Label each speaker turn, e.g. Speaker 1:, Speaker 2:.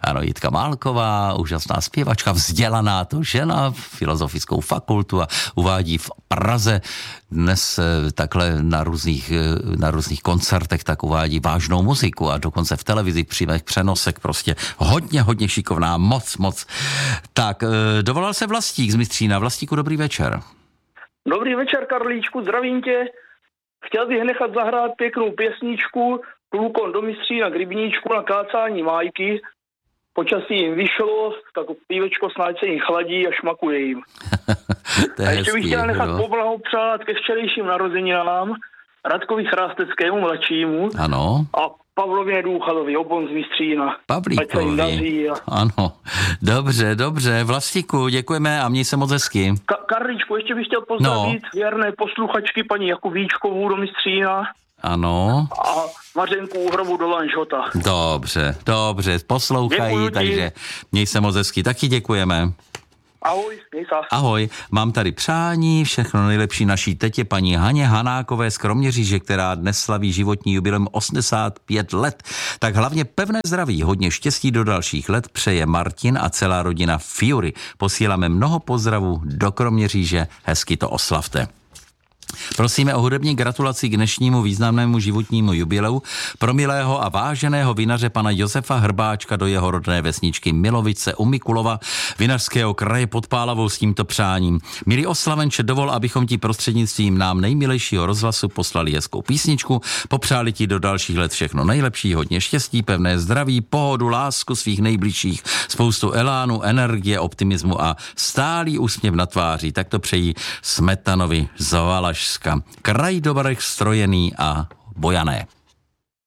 Speaker 1: Ano, Jitka Málková, úžasná zpěvačka, vzdělaná to žena, filozofickou fakultu a uvádí v Praze dnes takhle na různých koncertech tak uvádí vážnou muziku a dokonce v televizi přímých přenosek prostě hodně šikovná, moc. Tak, dovolal se Vlastík z Mystřína. Vlastíku, dobrý večer.
Speaker 2: Dobrý večer, Karlíčku, zdravím tě. Chtěl bych nechat zahrát pěknou pěsničku Klukon do Mystřína k rybníčku na kácání májky. Počasí jim vyšlo, tak pívečko snad se jim chladí a šmakuje jim. A ještě bych chtěl nechat poblahopřát ke včerejším narozeninám Radkovi Chrásteckému mladšímu.
Speaker 1: Ano.
Speaker 2: A Pavlově Důchalovi, obon z Mystřína.
Speaker 1: Pavlíkovi. Ano. Dobře. Vlastíku, děkujeme a měj se moc hezky.
Speaker 2: Karličku, ještě bych chtěl pozdravit věrné posluchačky paní Jakubíčkovou do Mystřína.
Speaker 1: Ano.
Speaker 2: A Mařenku Uhrovu do Lanžhota.
Speaker 1: Dobře, poslouchají, děkuji, takže měj se moc hezky. Taky děkujeme.
Speaker 2: Ahoj, měj se.
Speaker 1: Ahoj, mám tady přání, všechno nejlepší naší tetě paní Haně Hanákové z Kroměříže, která dnes slaví životní jubileum 85 let. Tak hlavně pevné zdraví, hodně štěstí do dalších let přeje Martin a celá rodina Fiury. Posíláme mnoho pozdravů do Kroměříže, hezky to oslavte. Prosíme o hudební gratulaci k dnešnímu významnému životnímu jubileu pro milého a váženého vinaře pana Josefa Hrbáčka do jeho rodné vesničky Milovice u Mikulova, Vinařského kraje pod Pálavou s tímto přáním. Milý oslavenče, dovol, abychom ti prostřednictvím nám nejmilejšího rozhlasu poslali hezkou písničku, popřáli ti do dalších let všechno nejlepší, hodně štěstí, pevné zdraví, pohodu, lásku svých nejbližších, spoustu elánu, energie, optimismu a stálý úsměv na tváři. Tak to přejí Smetanovi z Valašska. Kraj do barech strojený a bojané.